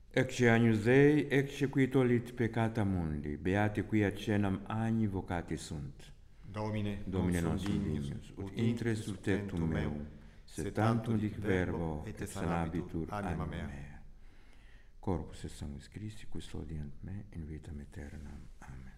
Ecce agnus Dei, ecce qui tollit peccata mundi, beati qui accenam agni vocati sunt. Domine non sum dignus, ut intre sul tectum meum, sed tantum dic verbo, et sanabitur anima mea. Corpus et sanguis Christi, custodiant me in vitam aeternam. Amen.